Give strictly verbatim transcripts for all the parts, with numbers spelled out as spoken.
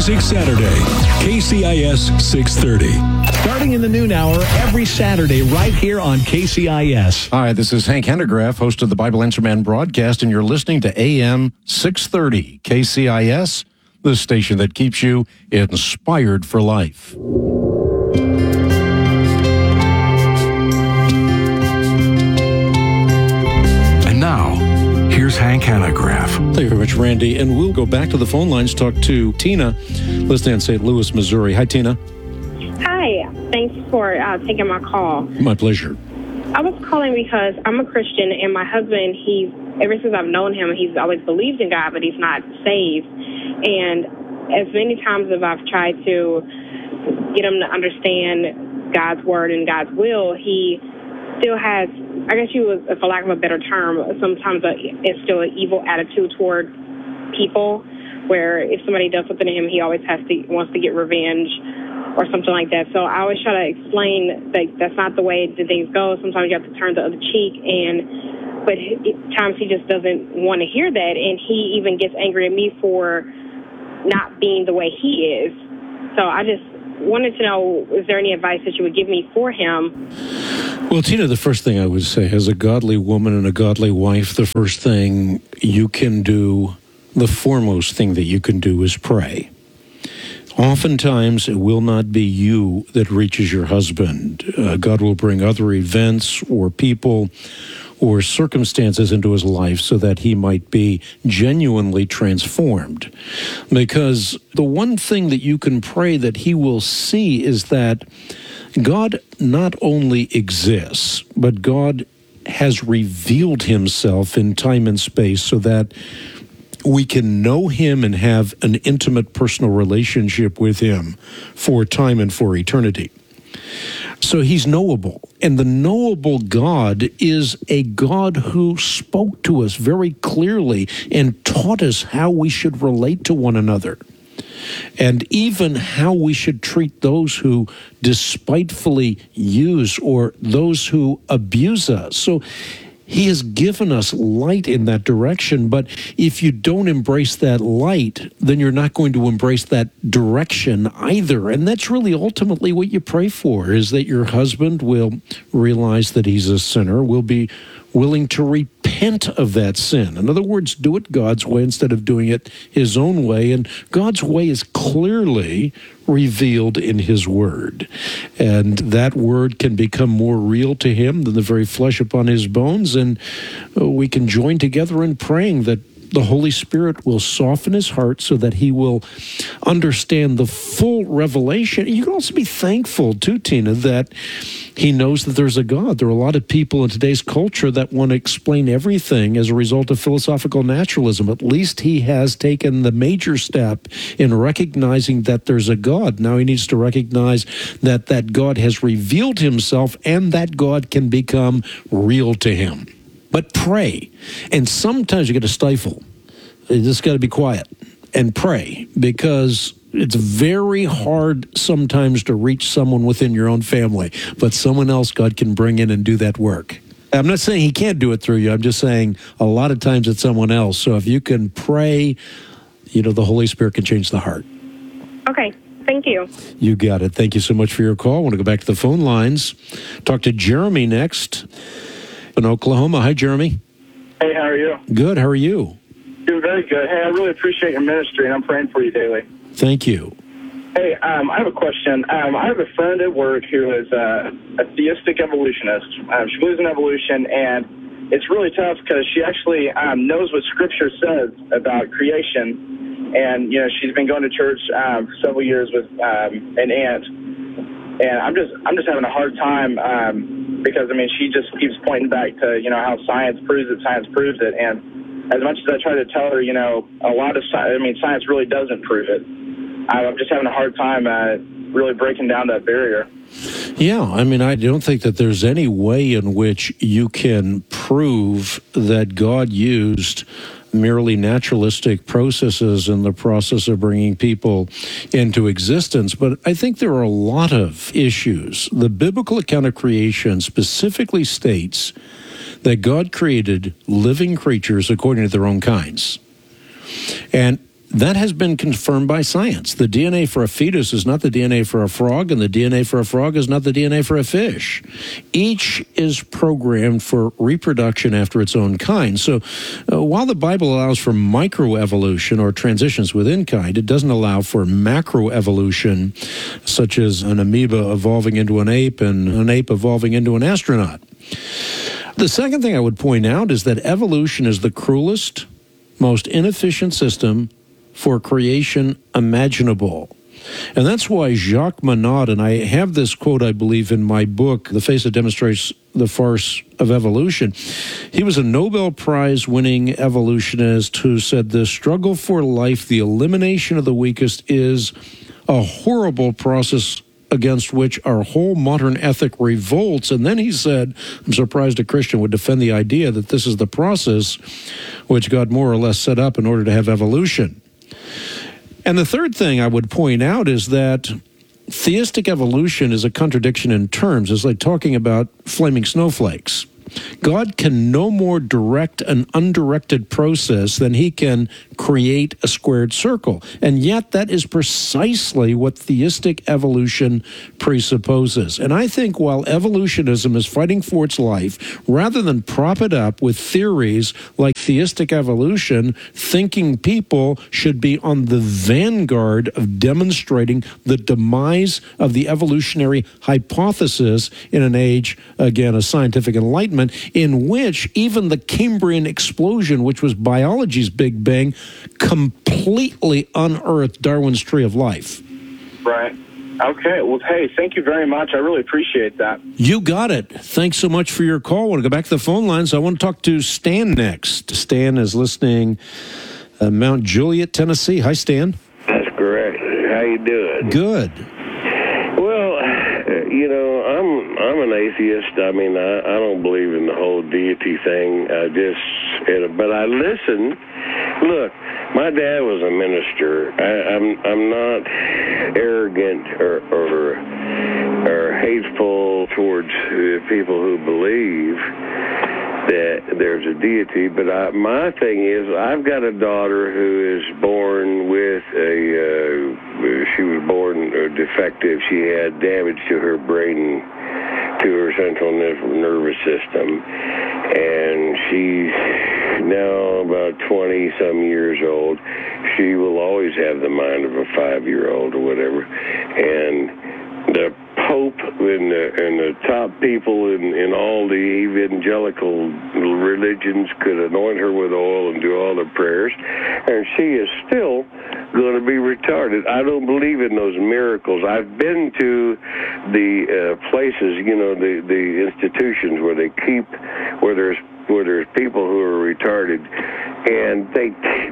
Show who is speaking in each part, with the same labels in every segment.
Speaker 1: Music Saturday, K C I S six thirty. Starting in the noon hour every Saturday right here on K C I S.
Speaker 2: Hi, this is Hank Hendegraff, host of the Bible Answer Man broadcast, and you're listening to A M six thirty, K C I S, the station that keeps you inspired for life.
Speaker 1: And now, here's Hank Hendegraff.
Speaker 2: Thank you very much, Randy. And we'll go back to the phone lines, talk to Tina, listening in Saint Louis, Missouri. Hi, Tina.
Speaker 3: Hi. Thanks for uh, taking my call.
Speaker 2: My pleasure.
Speaker 3: I was calling because I'm a Christian, and my husband, he's, ever since I've known him, he's always believed in God, but he's not saved. And as many times as I've tried to get him to understand God's word and God's will, he still has, I guess you would, for lack of a better term, sometimes a, it's still an evil attitude toward people, where if somebody does something to him, he always has to wants to get revenge or something like that. So I always try to explain that that's not the way that things go. Sometimes you have to turn the other cheek, and but at times he just doesn't want to hear that, and he even gets angry at me for not being the way he is. So I just wanted to know, is there any advice that you would give me for him?
Speaker 2: Well, Tina, the first thing I would say, as a godly woman and a godly wife, the first thing you can do, the foremost thing that you can do is pray. Oftentimes, it will not be you that reaches your husband. Uh, God will bring other events or people or circumstances into his life so that he might be genuinely transformed. Because the one thing that you can pray that he will see is that God not only exists, but God has revealed himself in time and space so that we can know him and have an intimate personal relationship with him for time and for eternity. So he's knowable. And the knowable God is a God who spoke to us very clearly and taught us how we should relate to one another, and even how we should treat those who despitefully use or those who abuse us. So he has given us light in that direction, but if you don't embrace that light, then you're not going to embrace that direction either. And that's really ultimately what you pray for, is that your husband will realize that he's a sinner, will be willing to repent of that sin. In other words, do it God's way instead of doing it his own way. And God's way is clearly revealed in his word. And that word can become more real to him than the very flesh upon his bones. And we can join together in praying that the Holy Spirit will soften his heart so that he will understand the full revelation. You can also be thankful, too, Tina, that he knows that there's a God. There are a lot of people in today's culture that want to explain everything as a result of philosophical naturalism. At least he has taken the major step in recognizing that there's a God. Now he needs to recognize that that God has revealed himself and that God can become real to him. But pray. And sometimes you got to stifle. You just got to be quiet and pray, because it's very hard sometimes to reach someone within your own family, but someone else God can bring in and do that work. I'm not saying he can't do it through you. I'm just saying a lot of times it's someone else. So if you can pray, you know, the Holy Spirit can change the heart.
Speaker 3: Okay. Thank you.
Speaker 2: You got it. Thank you so much for your call. I want to go back to the phone lines. Talk to Jeremy next in Oklahoma. Hi, Jeremy.
Speaker 4: Hey, how are you?
Speaker 2: Good. How are you?
Speaker 4: Doing very good. Hey, I really appreciate your ministry, and I'm praying for you daily.
Speaker 2: Thank you.
Speaker 4: Hey, um, I have a question. Um, I have a friend at work who is uh, a theistic evolutionist. Um, she believes in evolution, and it's really tough because she actually um, knows what Scripture says about creation. And, you know, she's been going to church um, for several years with um, an aunt. And I'm just I'm just having a hard time um, because, I mean, she just keeps pointing back to, you know, how science proves it, science proves it. And as much as I try to tell her, you know, a lot of science, I mean, science really doesn't prove it. I'm just having a hard time uh, really breaking down that barrier.
Speaker 2: Yeah, I mean, I don't think that there's any way in which you can prove that God used merely naturalistic processes in the process of bringing people into existence. But I think there are a lot of issues. The biblical account of creation specifically states that God created living creatures according to their own kinds. And That has been confirmed by science. The D N A for a fetus is not the D N A for a frog, and the D N A for a frog is not the D N A for a fish. Each is programmed for reproduction after its own kind. So uh, while the Bible allows for microevolution or transitions within kind, it doesn't allow for macroevolution, such as an amoeba evolving into an ape and an ape evolving into an astronaut. The second thing I would point out is that evolution is the cruelest, most inefficient system for creation imaginable. And that's why Jacques Monod, and I have this quote, I believe, in my book, The Face That Demonstrates the Farce of Evolution. He was a Nobel Prize-winning evolutionist who said the struggle for life, the elimination of the weakest, is a horrible process against which our whole modern ethic revolts. And then he said, I'm surprised a Christian would defend the idea that this is the process which God more or less set up in order to have evolution. And the third thing I would point out is that theistic evolution is a contradiction in terms. It's like talking about flaming snowflakes. God can no more direct an undirected process than he can create a squared circle. And yet that is precisely what theistic evolution presupposes. And I think while evolutionism is fighting for its life, rather than prop it up with theories like theistic evolution, thinking people should be on the vanguard of demonstrating the demise of the evolutionary hypothesis in an age, again, of scientific enlightenment, in which even the Cambrian explosion, which was biology's Big Bang, completely unearthed Darwin's tree of life.
Speaker 4: Right. Okay. Well, hey, thank you very much. I really appreciate that.
Speaker 2: You got it. Thanks so much for your call. I want to go back to the phone lines. I want to talk to Stan next. Stan is listening uh, Mount Juliet, Tennessee. Hi, Stan.
Speaker 5: That's correct. How you doing?
Speaker 2: Good.
Speaker 5: Well, you know, I'm I'm an atheist. I mean, I, I don't believe in the whole deity thing. I just, but I listen. Look, my dad was a minister. I, I'm I'm not arrogant or or, or hateful towards uh, people who believe that there's a deity, but I, my thing is, I've got a daughter who is born with a, uh, she was born defective. She had damage to her brain, to her central nervous system, and she's now about twenty-some years old. She will always have the mind of a five-year-old or whatever, and the Pope and the, and the top people in, in all the evangelical religions could anoint her with oil and do all the prayers, and she is still going to be retarded. I don't believe in those miracles. I've been to the uh, places, you know, the, the institutions where they keep, where there's where there's people who are retarded, and they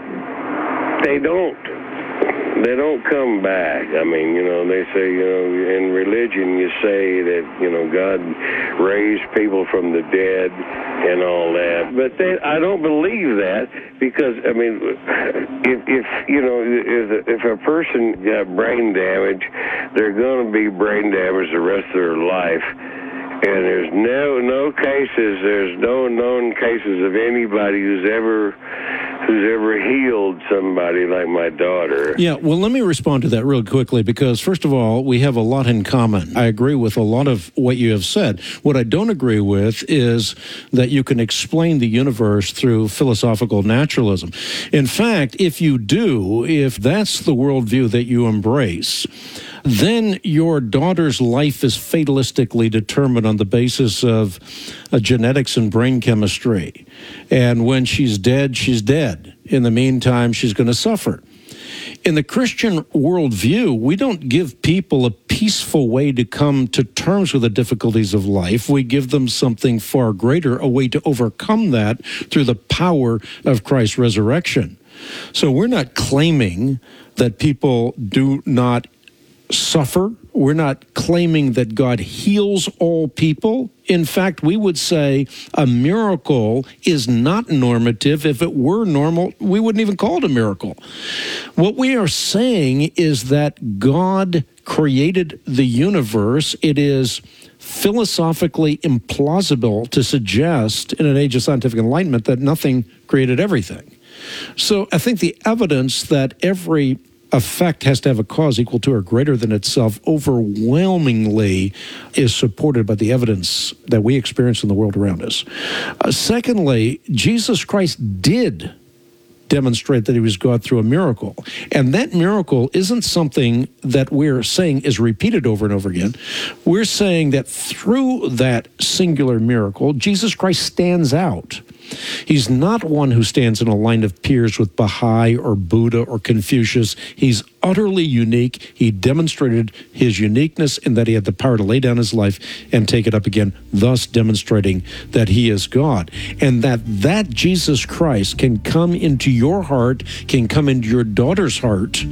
Speaker 5: they don't. They don't come back. I mean, you know, they say, you know, in religion you say that, you know, God raised people from the dead and all that. But they, I don't believe that because, I mean, if, if you know, if, if a person got brain damage, they're going to be brain damaged the rest of their life. And there's no no cases, there's no known cases of anybody who's ever who's ever healed somebody like my daughter.
Speaker 2: Yeah, well, let me respond to that real quickly because, first of all, we have a lot in common. I agree with a lot of what you have said. What I don't agree with is that you can explain the universe through philosophical naturalism. In fact, if you do, if that's the worldview that you embrace, then your daughter's life is fatalistically determined on the basis of uh, genetics and brain chemistry. And when she's dead, she's dead. In the meantime, she's going to suffer. In the Christian worldview, we don't give people a peaceful way to come to terms with the difficulties of life. We give them something far greater, a way to overcome that through the power of Christ's resurrection. So we're not claiming that people do not suffer. We're not claiming that God heals all people. In fact, we would say a miracle is not normative. If it were normal, we wouldn't even call it a miracle. What we are saying is that God created the universe. It is philosophically implausible to suggest in an age of scientific enlightenment that nothing created everything. So I think the evidence that every effect has to have a cause equal to or greater than itself overwhelmingly is supported by the evidence that we experience in the world around us. Uh, secondly, Jesus Christ did demonstrate that he was God through a miracle. And that miracle isn't something that we're saying is repeated over and over again. We're saying that through that singular miracle, Jesus Christ stands out. He's not one who stands in a line of peers with Baha'i or Buddha or Confucius. He's utterly unique. He demonstrated his uniqueness in that he had the power to lay down his life and take it up again, thus demonstrating that he is God. And that that Jesus Christ can come into your heart, can come into your daughter's heart,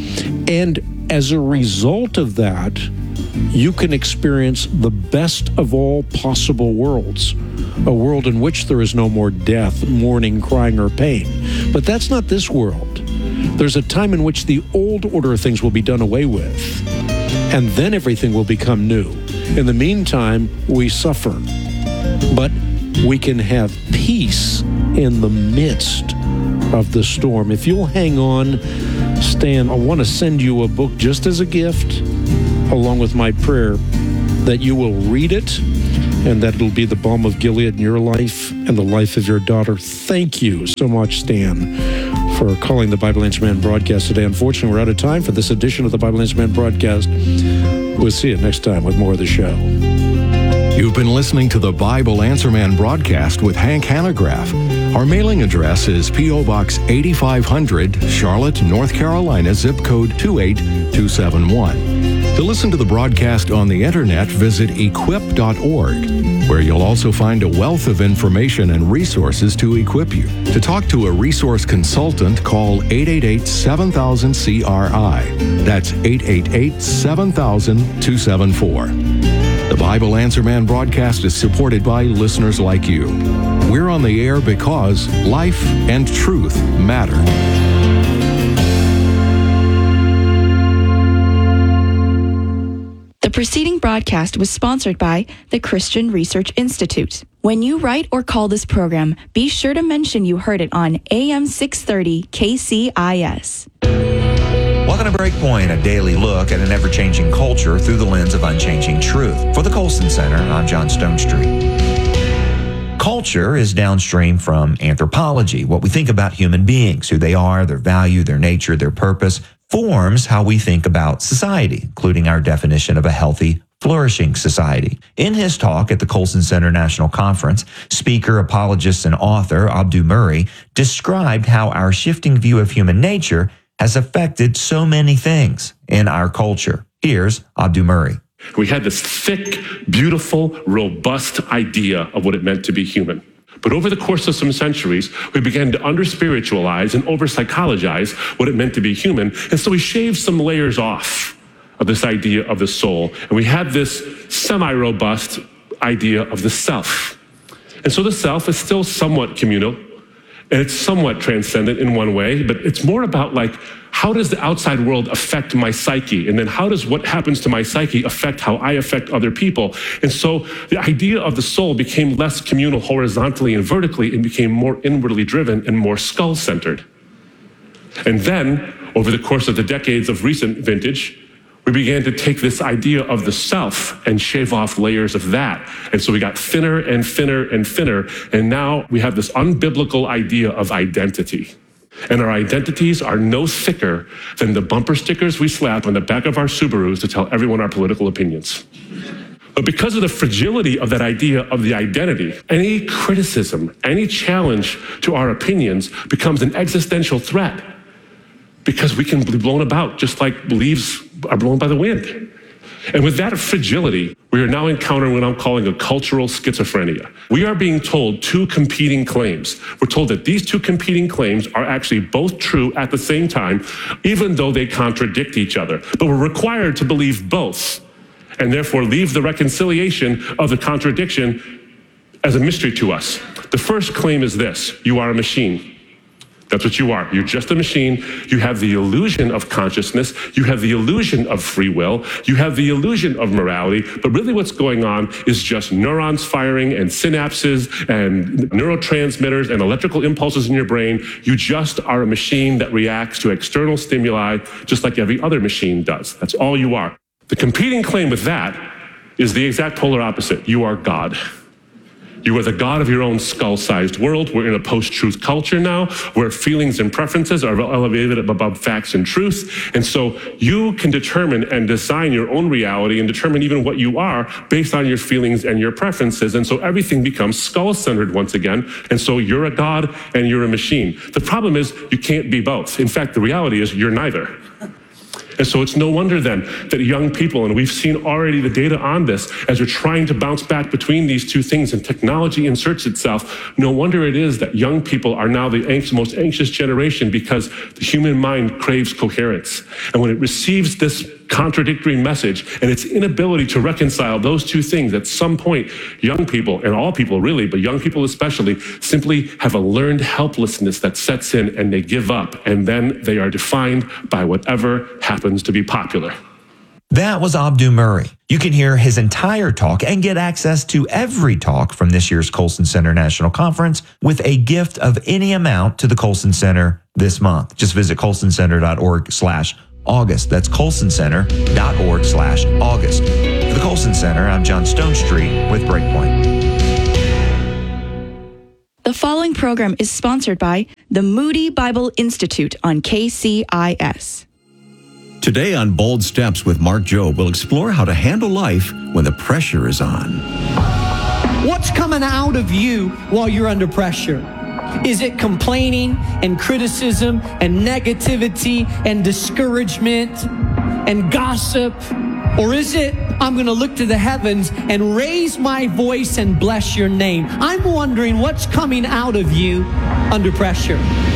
Speaker 2: and as a result of that, you can experience the best of all possible worlds, a world in which there is no more death, mourning, crying, or pain. But that's not this world. There's a time in which the old order of things will be done away with, and then everything will become new. In the meantime, we suffer, but we can have peace in the midst of the storm. If you'll hang on, Stan, I want to send you a book just as a gift, along with my prayer that you will read it and that it'll be the balm of Gilead in your life and the life of your daughter. Thank you so much, Stan, for calling the Bible Answer Man broadcast today. Unfortunately, we're out of time for this edition of the Bible Answer Man broadcast. We'll see you next time with more of the show.
Speaker 6: You've been listening to the Bible Answer Man broadcast with Hank Hanegraaff. Our mailing address is P O. Box eighty-five hundred, Charlotte, North Carolina, zip code two eight two seven one. To listen to the broadcast on the internet, visit equip dot org, where you'll also find a wealth of information and resources to equip you. To talk to a resource consultant, call eight eight eight, seven thousand, C R I. That's eight eight eight, seven thousand, two seven four. The Bible Answer Man broadcast is supported by listeners like you. We're on the air because life and truth matter.
Speaker 7: The preceding broadcast was sponsored by the Christian Research Institute. When you write or call this program, be sure to mention you heard it on A M six thirty K C I S.
Speaker 8: Welcome to Breakpoint, a daily look at an ever-changing culture through the lens of unchanging truth. For the Colson Center, I'm John Stonestreet. Culture is downstream from anthropology. What we think about human beings, who they are, their value, their nature, their purpose, forms how we think about society, including our definition of a healthy, flourishing society. In his talk at the Colson Center National Conference, speaker, apologist, and author Abdu Murray described how our shifting view of human nature has affected so many things in our culture. Here's Abdu Murray.
Speaker 9: We had this thick, beautiful, robust idea of what it meant to be human. But over the course of some centuries, we began to under-spiritualize and over-psychologize what it meant to be human. And so we shaved some layers off of this idea of the soul. And we had this semi-robust idea of the self. And so the self is still somewhat communal. And it's somewhat transcendent in one way, but it's more about like, how does the outside world affect my psyche? And then how does what happens to my psyche affect how I affect other people? And so the idea of the soul became less communal horizontally and vertically and became more inwardly driven and more skull-centered. And then, over the course of the decades of recent vintage, we began to take this idea of the self and shave off layers of that. And so we got thinner and thinner and thinner. And now we have this unbiblical idea of identity. And our identities are no thicker than the bumper stickers we slap on the back of our Subarus to tell everyone our political opinions. But because of the fragility of that idea of the identity, any criticism, any challenge to our opinions becomes an existential threat. Because we can be blown about just like leaves are blown by the wind. And with that fragility, we are now encountering what I'm calling a cultural schizophrenia. We are being told two competing claims. We're told that these two competing claims are actually both true at the same time, even though they contradict each other. But we're required to believe both, and therefore leave the reconciliation of the contradiction as a mystery to us. The first claim is this: you are a machine. That's what you are. You're just a machine. You have the illusion of consciousness. You have the illusion of free will. You have the illusion of morality. But really what's going on is just neurons firing and synapses and neurotransmitters and electrical impulses in your brain. You just are a machine that reacts to external stimuli just like every other machine does. That's all you are. The competing claim with that is the exact polar opposite. You are God. You are the God of your own skull-sized world. We're in a post-truth culture now where feelings and preferences are elevated above facts and truth. And so you can determine and design your own reality and determine even what you are based on your feelings and your preferences. And so everything becomes skull-centered once again. And so you're a God and you're a machine. The problem is you can't be both. In fact, the reality is you're neither. And so it's no wonder then that young people, and we've seen already the data on this, as we're trying to bounce back between these two things and technology inserts itself, no wonder it is that young people are now the anx- most anxious generation because the human mind craves coherence. And when it receives this contradictory message and its inability to reconcile those two things, at some point, young people, and all people really, but young people especially, simply have a learned helplessness that sets in and they give up. And then they are defined by whatever happens to be popular.
Speaker 8: That was Abdu Murray. You can hear his entire talk and get access to every talk from this year's Colson Center National Conference with a gift of any amount to the Colson Center this month. Just visit colsoncenter.org slash August. That's colsoncenter.org slash August. For the Colson Center, I'm John Stonestreet with Breakpoint.
Speaker 7: The following program is sponsored by the Moody Bible Institute on K C I S.
Speaker 10: Today on Bold Steps with Mark Jobe, we'll explore how to handle life when the pressure is on.
Speaker 11: What's coming out of you while you're under pressure? Is it complaining and criticism and negativity and discouragement and gossip? Or is it, I'm going to look to the heavens and raise my voice and bless your name? I'm wondering what's coming out of you under pressure.